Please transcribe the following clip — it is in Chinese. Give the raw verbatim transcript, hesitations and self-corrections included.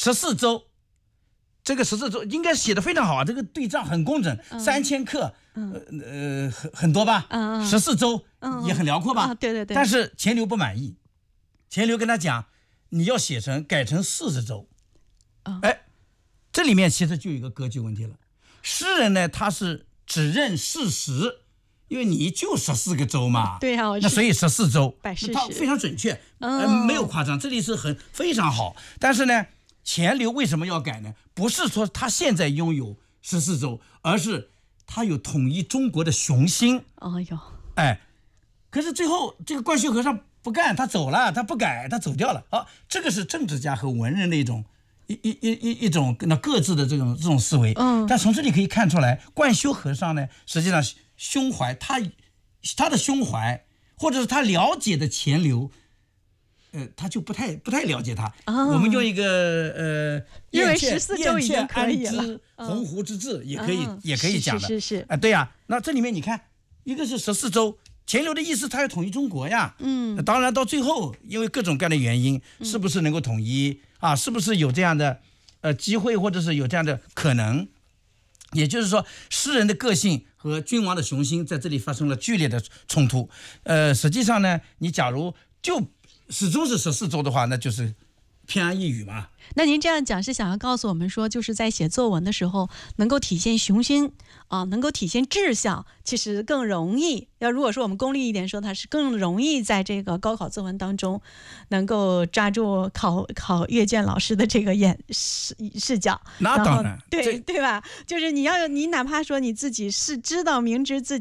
十四周，这个十四周应该写的非常好啊，这个对仗很工整，三千克，呃呃很很多吧，十四周也很辽阔吧， 对对对。 但是钱镠不满意，钱镠跟他讲，你要写成改成四十周，哎，这里面其实就有一个格局问题了。诗人呢，他是只认事实。因为你就十四个州嘛， 对啊， 那所以十四州， 摆事实， 它非常准确，呃，没有夸张，这里是很非常好。但是呢，钱镠为什么要改呢？不是说他现在拥有十四州，而是他有统一中国的雄心。 哎呦， 哎，可是最后这个冠休和尚不干，他走了，他不改，他走掉了。啊，这个是政治家和文人的一种一一一一一种那各自的这种这种思维。 嗯， 但从这里可以看出来，冠休和尚呢，实际上胸怀他他的胸怀，或者是他了解的钱镠，呃，他就不太不太了解他。 哦、 我们用一个呃， 因为十四周已经可以了， 鸿鹄之志也可以、嗯、也可以讲的。 是是是啊、 呃，对呀、啊。那这里面你看，一个是十四州，钱镠的意思，他要统一中国呀。 嗯， 当然到最后，因为各种各样的原因，是不是能够统一、嗯、啊？是不是有这样的呃机会，或者是有这样的可能？也就是说，诗人的个性和君王的雄心在这里发生了剧烈的冲突。呃，实际上呢，你假如就始终是十四州的话，那就是偏安一隅嘛。 那您这样讲是想要告诉我们说，就是在写作文的时候，能够体现雄心啊，能够体现志向，其实更容易。要如果说我们功利一点说，它是更容易在这个高考作文当中，能够抓住考考阅卷老师的这个眼视视角。 那当然， 对对吧？就是你要你哪怕说你自己是知道明知自己。